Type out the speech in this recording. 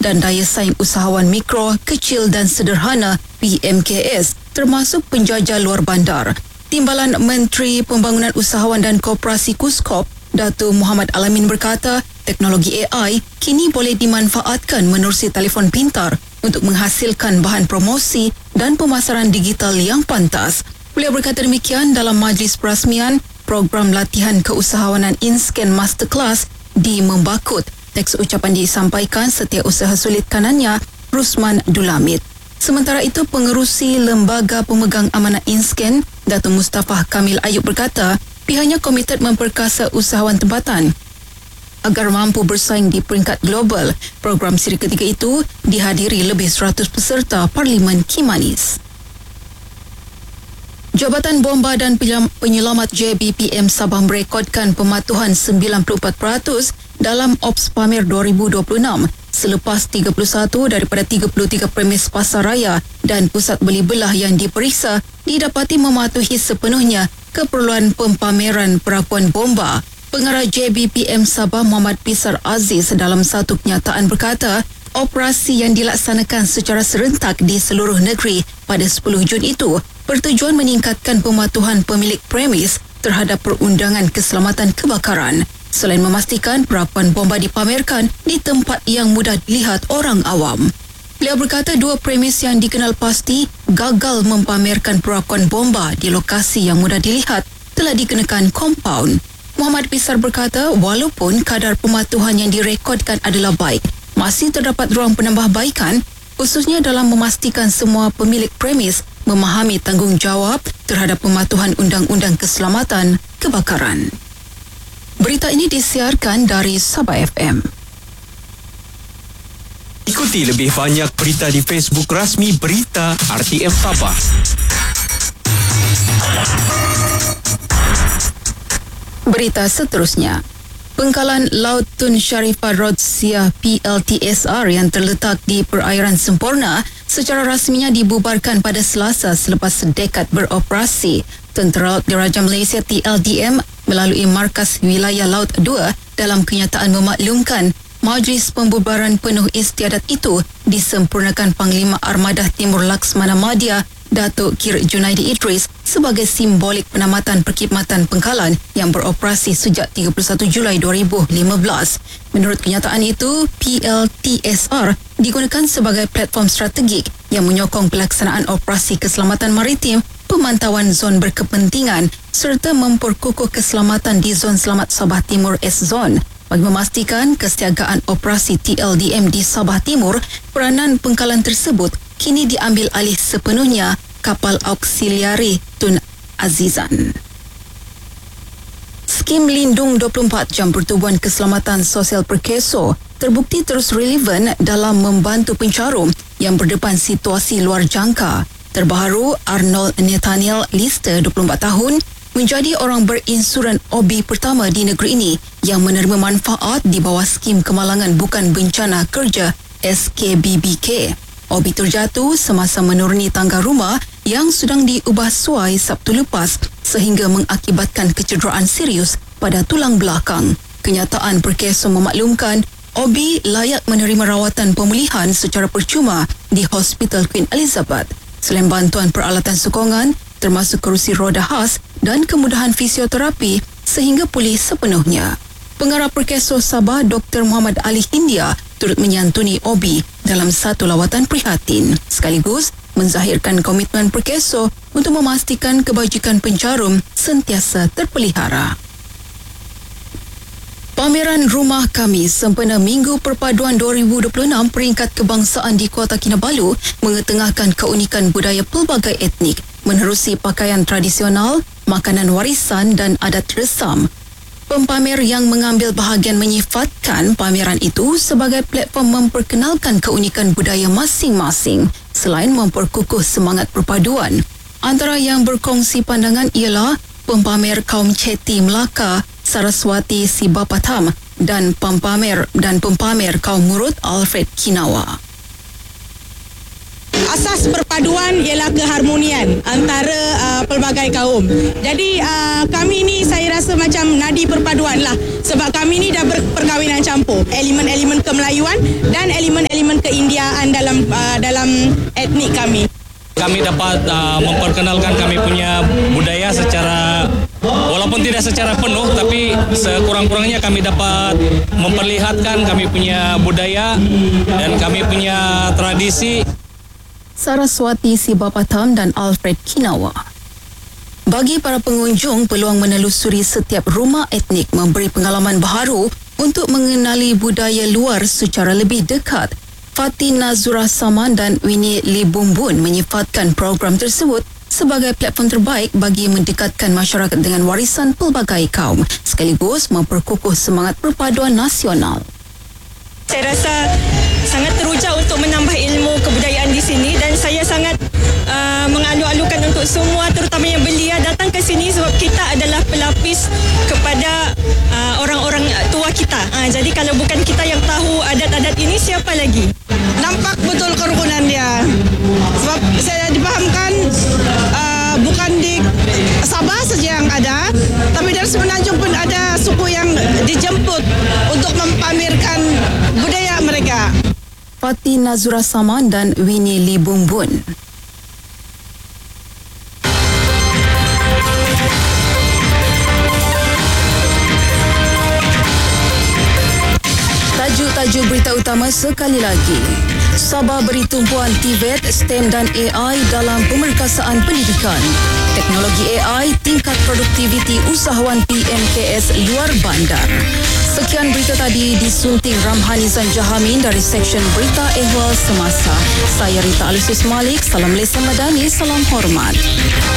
dan Daya Saing Usahawan Mikro, Kecil dan Sederhana PMKS termasuk penjajah luar bandar. Timbalan Menteri Pembangunan Usahawan dan Koperasi KUSKOP, Datuk Muhammad Alamin berkata, teknologi AI kini boleh dimanfaatkan menerusi telefon pintar untuk menghasilkan bahan promosi dan pemasaran digital yang pantas. Beliau berkata demikian dalam majlis perasmian program latihan keusahawanan InScan Masterclass di Membakut. Teks ucapan disampaikan Setiausaha Sulit Kanannya, Rusman Dulamit. Sementara itu, Pengerusi Lembaga Pemegang Amanah InScan, Datuk Mustafa Kamil Ayub berkata, pihaknya komited memperkasa usahawan tempatan agar mampu bersaing di peringkat global. Program siri ketiga itu dihadiri lebih 100 peserta Parlimen Kimanis. Jabatan Bomba dan Penyelamat JBPM Sabah merekodkan pematuhan 94% dalam Ops Pamer 2026 selepas 31 daripada 33 premis pasaraya dan pusat beli belah yang diperiksa didapati mematuhi sepenuhnya keperluan pempameran perakuan bomba. Pengarah JBPM Sabah Muhammad Pisar Aziz dalam satu kenyataan berkata, operasi yang dilaksanakan secara serentak di seluruh negeri pada 10 Jun itu bertujuan meningkatkan pematuhan pemilik premis terhadap perundangan keselamatan kebakaran selain memastikan perakuan bomba dipamerkan di tempat yang mudah dilihat orang awam. Beliau berkata dua premis yang dikenal pasti gagal mempamerkan perakuan bomba di lokasi yang mudah dilihat telah dikenakan kompaun. Muhammad Pisar berkata walaupun kadar pematuhan yang direkodkan adalah baik, masih terdapat ruang penambahbaikan khususnya dalam memastikan semua pemilik premis memahami tanggungjawab terhadap pematuhan Undang-Undang Keselamatan Kebakaran. Berita ini disiarkan dari Sabah FM. Ikuti lebih banyak berita di Facebook rasmi Berita RTM Sabah. Berita seterusnya. Pengkalan Laut Tun Sharifah Rhodesia PLTSR yang terletak di perairan Semporna secara rasminya dibubarkan pada Selasa selepas sedekad beroperasi. Tentera Laut Diraja Malaysia TLDM melalui Markas Wilayah Laut 2 dalam kenyataan memaklumkan majlis pembubaran penuh istiadat itu disempurnakan Panglima Armada Timur Laksmana Madya Datuk Kir Junaidi Idris sebagai simbolik penamatan perkhidmatan pengkalan yang beroperasi sejak 31 Julai 2015. Menurut kenyataan itu, PLTSR digunakan sebagai platform strategik yang menyokong pelaksanaan operasi keselamatan maritim, pemantauan zon berkepentingan serta memperkukuh keselamatan di Zon Selamat Sabah Timur S-Zone. Bagi memastikan kesiagaan operasi TLDM di Sabah Timur, peranan pengkalan tersebut kini diambil alih sepenuhnya kapal auksiliari Tun Azizan. Skim Lindung 24 Jam Pertubuhan Keselamatan Sosial Perkeso terbukti terus relevan dalam membantu pencarum yang berdepan situasi luar jangka. Terbaru, Arnold Nathaniel Lister, 24 tahun, menjadi orang berinsuran OB pertama di negeri ini yang menerima manfaat di bawah Skim Kemalangan Bukan Bencana Kerja SKBBK. OB terjatuh semasa menuruni tangga rumah yang sedang diubah suai Sabtu lepas sehingga mengakibatkan kecederaan serius pada tulang belakang. Kenyataan Perkeso memaklumkan OB layak menerima rawatan pemulihan secara percuma di Hospital Queen Elizabeth. Selain bantuan peralatan sokongan termasuk kerusi roda khas dan kemudahan fisioterapi sehingga pulih sepenuhnya. Pengarah Perkeso Sabah Dr. Muhammad Ali Hindia turut menyantuni OB dalam satu lawatan prihatin sekaligus menzahirkan komitmen Perkeso untuk memastikan kebajikan pencarum sentiasa terpelihara. Pameran Rumah Kami sempena Minggu Perpaduan 2026 peringkat kebangsaan di Kota Kinabalu mengetengahkan keunikan budaya pelbagai etnik menerusi pakaian tradisional, makanan warisan dan adat resam. Pempamer yang mengambil bahagian menyifatkan pameran itu sebagai platform memperkenalkan keunikan budaya masing-masing selain memperkukuh semangat perpaduan. Antara yang berkongsi pandangan ialah pempamer kaum Ceti Melaka, Saraswati Sibapatam dan pempamer kaum Murut Alfred Kinawa. Asas perpaduan ialah keharmonian antara pelbagai kaum. Jadi kami ni saya rasa macam nadi perpaduan lah. Sebab kami ni dah berperkahwinan campur. Elemen-elemen kemelayuan dan elemen-elemen keindiaan dalam etnik kami. Kami dapat memperkenalkan kami punya budaya secara, walaupun tidak secara penuh, tapi sekurang-kurangnya kami dapat memperlihatkan kami punya budaya dan kami punya tradisi. Saraswati Sibapatam dan Alfred Kinawa. Bagi para pengunjung, peluang menelusuri setiap rumah etnik memberi pengalaman baharu untuk mengenali budaya luar secara lebih dekat. Fatin Nazurah Saman dan Winnie Lee Bumbun menyifatkan program tersebut sebagai platform terbaik bagi mendekatkan masyarakat dengan warisan pelbagai kaum sekaligus memperkukuh semangat perpaduan nasional. Saya rasa sangat teruja untuk menambah ilmu kebudayaan di sini dan saya sangat mengalu-alukan untuk semua terutama yang belia datang ke sini sebab kita adalah pelapis kepada orang-orang tua kita. Jadi kalau bukan kita yang tahu adat-adat ini, siapa lagi? Nampak betul kerukunan dia. Sebab saya dipahamkan bukan di Sabah saja yang ada, tapi dari Semenanjung pun ada suku yang dijemput untuk mempamerkan budaya mereka. Fatin Nazurah Saman dan Winnie Lee Bumbun. Tajuk berita utama sekali lagi. Sabah beri tumpuan TVET, STEM dan AI dalam pemerkasaan pendidikan. Teknologi AI tingkat produktiviti usahawan PMKS luar bandar. Sekian berita tadi disunting Ramhani Zanjahamin dari Seksyen Berita Ehwal Semasa. Saya Rita Alusus Malik, salam Malaysia Madani, salam hormat.